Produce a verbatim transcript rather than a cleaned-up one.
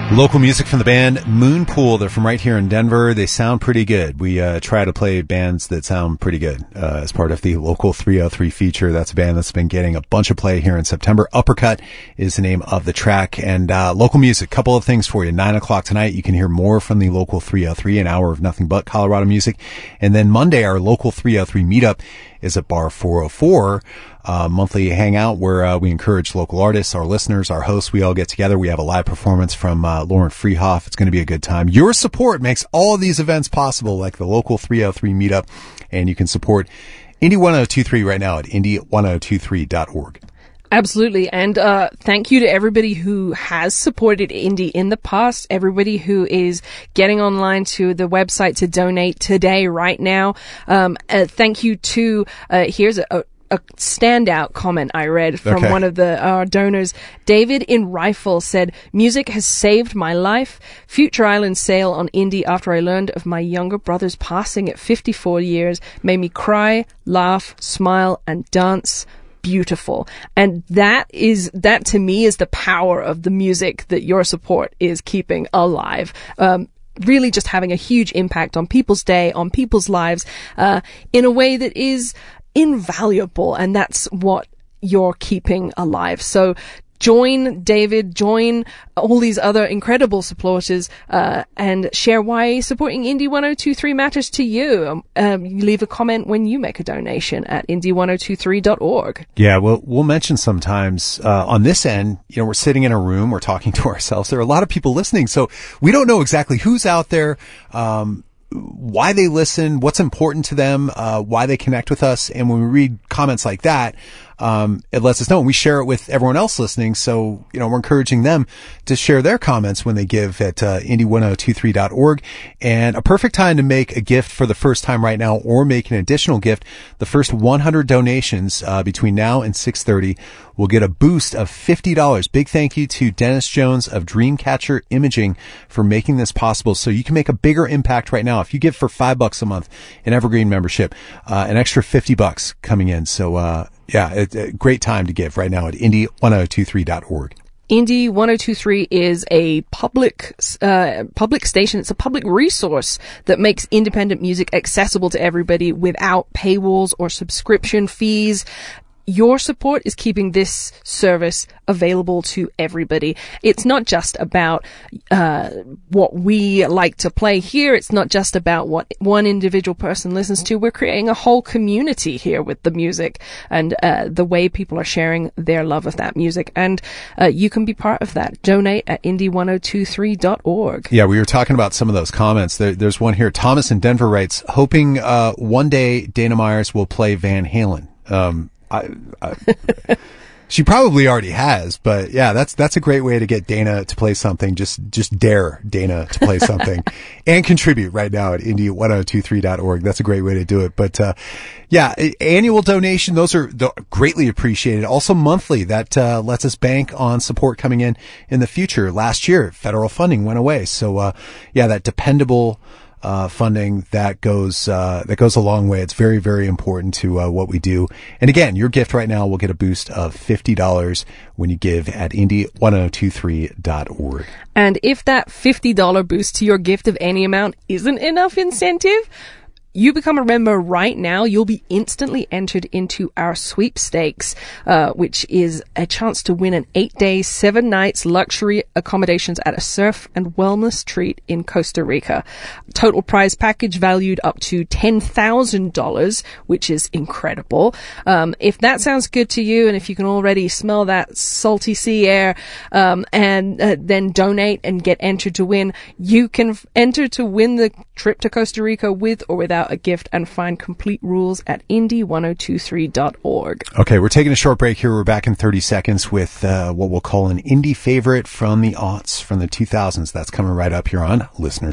Local music from the band Moonpool. They're from right here in Denver. They sound pretty good. We uh, try to play bands that sound pretty good uh, as part of the Local three oh three feature. That's a band that's been getting a bunch of play here in September. Uppercut is the name of the track. And uh, local music, couple of things for you. Nine o'clock tonight, you can hear more from the Local three oh three, an hour of nothing but Colorado music. And then Monday, our Local three oh three meetup is at Bar four oh four. Uh, monthly hangout where uh, we encourage local artists, our listeners, our hosts. We all get together. We have a live performance from uh, Lauren Freehoff. It's going to be a good time. Your support makes all of these events possible, like the Local three oh three meetup, and you can support Indie ten twenty-three right now at indie ten twenty-three dot org. Absolutely. And uh thank you to everybody who has supported Indie in the past, everybody who is getting online to the website to donate today, right now. Um uh, thank you to, uh here's a, a a standout comment I read from okay. one of the uh, donors. David in Rifle said, music has saved my life. Future Island sail on Indie after I learned of my younger brother's passing at fifty-four years made me cry, laugh, smile, and dance. Beautiful. And that is, that to me is the power of the music that your support is keeping alive. Um, really just having a huge impact on people's day, on people's lives, uh, in a way that is invaluable, and that's what you're keeping alive. So join David, join all these other incredible supporters, uh, and share why supporting Indie ten twenty-three matters to you. Um, um, you leave a comment when you make a donation at indie ten twenty-three dot org. Yeah, well, we'll mention sometimes, uh, on this end, you know, we're sitting in a room, we're talking to ourselves. There are a lot of people listening, so we don't know exactly who's out there, um, why they listen, what's important to them, uh, why they connect with us. And when we read comments like that, um, it lets us know, and we share it with everyone else listening. So, you know, we're encouraging them to share their comments when they give at, uh, indie ten twenty-three dot org. And a perfect time to make a gift for the first time right now, or make an additional gift. The first one hundred donations, uh, between now and six thirty will get a boost of fifty dollars. Big thank you to Dennis Jones of Dreamcatcher Imaging for making this possible. So you can make a bigger impact right now. If you give for five bucks a month in Evergreen membership, uh, an extra fifty bucks coming in. So, uh, yeah, it's a great time to give right now at indie ten twenty-three dot org. Indie ten twenty-three is a public, uh, public station. It's a public resource that makes independent music accessible to everybody without paywalls or subscription fees. Your support is keeping this service available to everybody. It's not just about uh what we like to play here. It's not just about what one individual person listens to. We're creating a whole community here with the music and uh the way people are sharing their love of that music. And uh you can be part of that. Donate at indie ten twenty-three dot org. Yeah, we were talking about some of those comments. There, there's one here. Thomas in Denver writes, hoping uh one day Dana Myers will play Van Halen. Um I, I, she probably already has, but yeah, that's, that's a great way to get Dana to play something. Just, just dare Dana to play something and contribute right now at indie ten twenty-three dot org. That's a great way to do it. But, uh, yeah, annual donation, those are greatly appreciated. Also monthly, that, uh, lets us bank on support coming in in the future. Last year, federal funding went away. So, uh, yeah, that dependable, uh, funding that goes, uh, that goes a long way. It's very, very important to, uh, what we do. And again, your gift right now will get a boost of fifty dollars when you give at indie ten twenty-three dot org. And if that fifty dollars boost to your gift of any amount isn't enough incentive, you become a member right now, you'll be instantly entered into our sweepstakes, uh, which is a chance to win an eight-day, seven nights luxury accommodations at a surf and wellness treat in Costa Rica. Total prize package valued up to ten thousand dollars, which is incredible. Um, if that sounds good to you, and if you can already smell that salty sea air, um, and uh, then donate and get entered to win, you can f- enter to win the trip to Costa Rica with or without a gift, and find complete rules at indie ten twenty-three dot org. Okay, we're taking a short break here. We're back in thirty seconds with uh, what we'll call an indie favorite from the aughts, from the two thousands. That's coming right up here on Listener